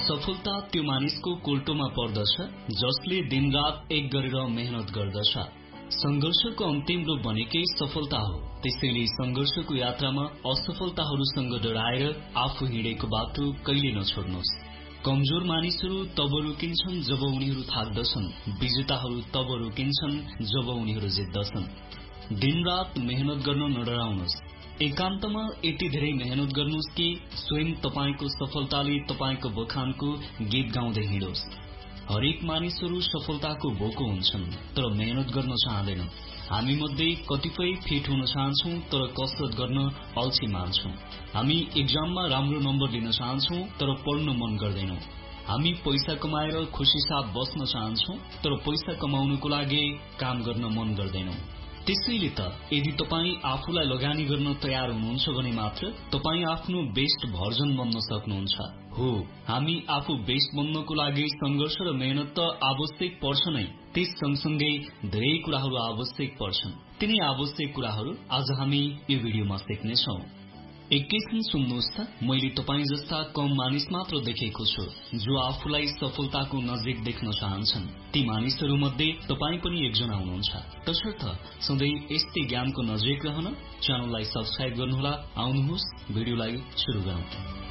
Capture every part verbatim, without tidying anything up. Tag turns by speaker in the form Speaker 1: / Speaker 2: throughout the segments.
Speaker 1: सफलता त्यो मानिसको कोल्टोमा पर्दछ जसले दिनरात एक गरेर मेहनत गर्दछ। संघर्षको अन्तिम रूप भनेकै सफलता हो। त्यसैले संघर्षको यात्रामा असफलताहरूसँग डराएर आफू हिँडेको बाटो कहिले नछोड्नुहोस्। कमजोर मानिसहरू तब रोकिन्छन् जब उनीहरू थाक्दछन्, विजेताहरू तब रोकिन्छन् जब उनीहरू जित्दछन्। दिनरात मेहनत गर्न नडराउनुहोस्। एकान्तमा यति धेरै मेहनत गर्नुहोस् कि स्वयं तपाईको सफलताले तपाईको बखानको गीत गाउँदै हिँडोस्। हरेक मानिसहरू सफलताको भोको हुन्छन् तर मेहनत गर्न चाहँदैनन्। हामी मध्ये कतिपय फिट हुन चाहन्छौं तर कसरत गर्न अल्छी मान्छौं। हामी एक्जाममा राम्रो नम्बर लिन चाहन्छौं तर पढ्न मन गर्दैनौं। हामी पैसा कमाएर खुशी साथ बस्न चाहन्छौं तर पैसा कमाउनको लागि काम गर्न मन गर्दैनौं। त्यसैले त यदि तपाई आफूलाई लगानी गर्न तयार हुनुहुन्छ भने मात्र तपाई आफ्नो बेस्ट भर्जन बन्न सक्नुहुन्छ। हो, हामी आफू बेस्ट बन्नको लागि संघर्ष र मेहनत त आवश्यक पर्छ नै, त्यस सँगसँगै धेरै कुराहरू आवश्यक पर्छन्। तिनै आवश्यक कुराहरू आज हामी यो भिडियोमा सिक्नेछौं। एकैछिन सुन्नुहोस् त, मैले तपाई जस्ता कम मानिस मात्र देखेको छु जो आफूलाई सफलताको नजिक देख्न चाहन्छन्। ती मानिसहरू मध्ये तपाई पनि एकजना हुनुहुन्छ। तसर्थ सधैँ यस्तै ज्ञानको नजिक रहन च्यानललाई सब्स्क्राइब गर्नुहोला। आउनुहोस् भिडियोलाई सुरु गरौं।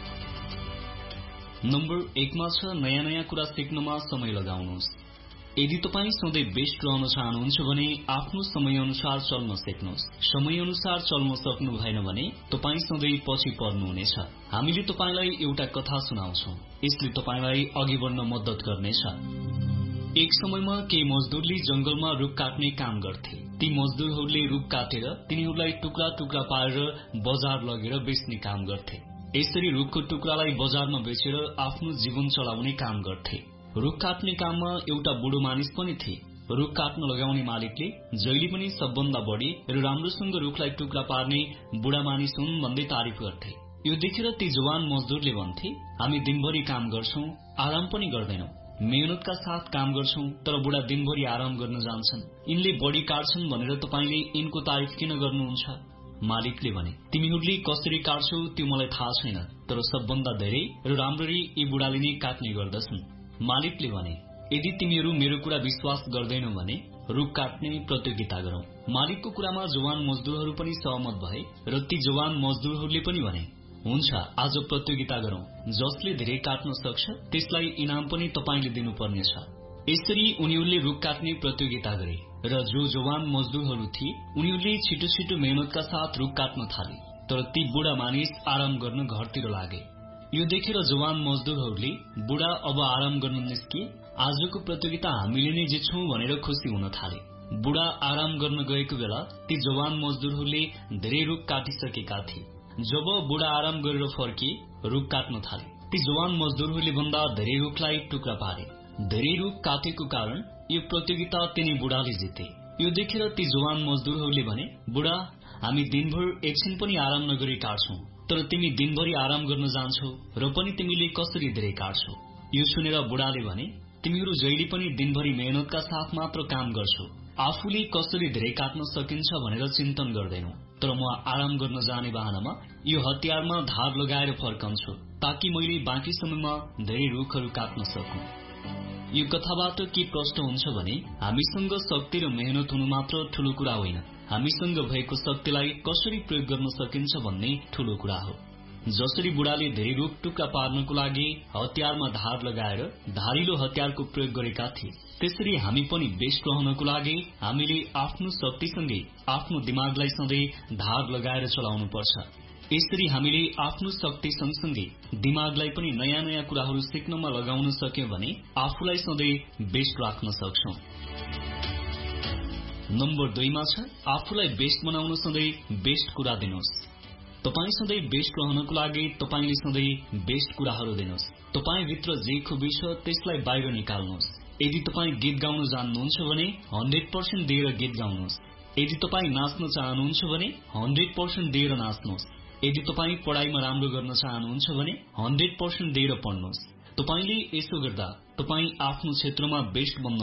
Speaker 1: नम्बर एकमा छ नयाँ नयाँ कुरा सिक्नमा समय लगाउनुहोस्। यदि तपाई सधैँ बेस्ट रहन चाहनुहुन्छ भने आफ्नो समय अनुसार चल्न सिक्नुहोस्। समय अनुसार चल्न सक्नु भएन भने तपाई सधैँ पछि पर्नुहुनेछ। हामीले तपाईलाई एउटा कथा सुनाउँछौं, यसले तपाईलाई अघि बढ्न मद्दत गर्नेछ। एक समयमा केही मजदूरले जंगलमा रुख काट्ने काम गर्थे। ती मजदूरहरूले रुख काटेर तिनीहरूलाई टुक्रा टुक्रा पारेर बजार लगेर बेच्ने काम गर्थे। यसरी रुखको टुक्रालाई बजारमा बेचेर आफ्नो जीवन चलाउने काम गर्थे। रुख काट्ने काममा एउटा बुढो मानिस पनि थिए। रुख काट्न लगाउने मालिकले जहिले पनि सबभन्दा बढी र राम्रोसँग रुखलाई टुक्रा पार्ने बुढा मानिस हुन् भन्दै तारिफ गर्थे। यो देखेर ती जवान मजदूरले भन्थे, हामी दिनभरि काम गर्छौं, आराम पनि गर्दैनौं। मेहनतका साथ काम गर्छौं तर बुढा दिनभरि आराम गर्न जान्छन्। यिनले बढी काट्छन् भनेर तपाईले यिनको तारिफ किन गर्नुहुन्छ? मालिकले भने, तिमीहरूले कसरी काट्छौ त्यो मलाई थाहा छैन, तर सबभन्दा धेरै र राम्ररी यी बुढाले नै काट्ने गर्दछन्। मालिकले भने, यदि तिमीहरू मेरो कुरा विश्वास गर्दैनौ भने रुख काट्ने प्रतियोगिता गरौं। मालिकको कुरामा जवान मजदूरहरू पनि सहमत भए र ती जवान मजदूरहरूले पनि भने, हुन्छ, आज प्रतियोगिता गरौं। जसले धेरै काट्न सक्छ त्यसलाई इनाम पनि तपाईले दिनुपर्नेछ। यसरी उनीहरूले रुख काट्ने प्रतियोगिता गरे र जो जवान मजदूरहरू थिए उनीहरूले छिटो छिटो मेहनतका साथ रुख काट्न थाले। तर ती बुढा मानिस आराम गर्न घरतिर लागे। यो देखेर जवान मजदूरहरूले, बुढा अब आराम गर्न निस्किए, आजको प्रतियोगिता हामीले नै जित्छौं भनेर खुशी हुन थाले। बुढा आराम गर्न गएको बेला ती जवान मजदूरहरूले धेरै रुख काटिसकेका थिए। जब बुढा आराम गरेर फर्किए, रुख काट्न थाले। ती जवान मजदूरहरूले भन्दा धेरै रुखलाई टुक्रा पारे। धेरै रुख काटेको कारण यो प्रतियोगिता तिनी बुढाले जिते। यो देखेर ती जवान मजदूरहरूले भने, बुढा, हामी दिनभर एकछिन पनि आराम नगरी काट्छौं, तर तिमी दिनभरि आराम गर्न जान्छौ र पनि तिमीले कसरी धेरै काट्छौ? यो सुनेर बुढाले भने, तिमीहरू जहिले पनि दिनभरि मेहनतका साथ मात्र काम गर्छौ, आफूले कसरी धेरै काट्न सकिन्छ भनेर चिन्तन गर्दैनौ। तर म आराम गर्न जाने बहानामा यो हतियारमा धार लगाएर फर्कन्छु ताकि मैले बाँकी समयमा धेरै रुखहरू काट्न सकूं। यो कथाबाट के प्रश्न हुन्छ भने हामीसँग शक्ति र मेहनत हुनु मात्र ठूलो कुरा होइन, हामीसँग भएको शक्तिलाई कसरी प्रयोग गर्न सकिन्छ भन्ने ठूलो कुरा हो। जसरी बुढाले धेरै रुख टुक्रा पार्नको लागि हतियारमा धार लगाएर धारिलो हतियारको प्रयोग गरेका थिए, त्यसरी हामी पनि बेस्ट रहनको लागि हामीले आफ्नो शक्तिसँगै आफ्नो दिमागलाई सधैँ धार लगाएर चलाउनु पर्छ। यसरी हामीले आफ्नो शक्ति सँगसँगै दिमागलाई पनि नयाँ नयाँ कुराहरू सिक्नमा लगाउन सक्यौं भने आफूलाई सधैँ बेस्ट राख्न सक्छौं। नम्बर दुईमा छ आफूलाई बेस्ट बनाउन सधैँ बेस्ट कुरा दिनुहोस्। तपाई सधैँ बेस्ट रहनको लागि तपाईले सधैँ बेस्ट कुराहरू दिनुहोस्। तपाई भित्र जे खुबी छ त्यसलाई बाहिर निकाल्नुहोस्। यदि तपाई गीत गाउन जान्नुहुन्छ भने हन्ड्रेड पर्सेन्ट दिएर गीत गाउनुहोस्। यदि तपाई नाच्न चाहनुहुन्छ भने हन्ड्रेड पर्सेन्ट दिएर नाच्नुहोस्। यदि तपाई पढाइमा राम्रो गर्न चाहनुहुन्छ भने हन्ड्रेड पर्सेन्ट दिएर पढ्नुहोस्। तपाईले यसो गर्दा तपाई आफ्नो क्षेत्रमा बेस्ट बन्न